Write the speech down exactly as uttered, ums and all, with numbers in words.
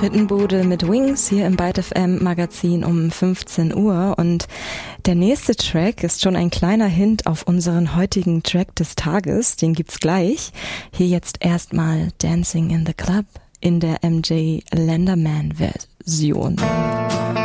Frittenbude mit Wings hier im Byte F M Magazin um fünfzehn Uhr und der nächste Track ist schon ein kleiner Hint auf unseren heutigen Track des Tages, den gibt's gleich. Hier jetzt erstmal Dancing in the Club in der M J Lenderman Version.